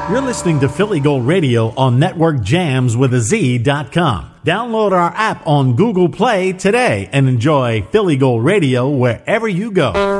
You're listening to Philly Gold Radio on NetworkJams.com. Download our app on Google Play today and enjoy Philly Gold Radio wherever you go.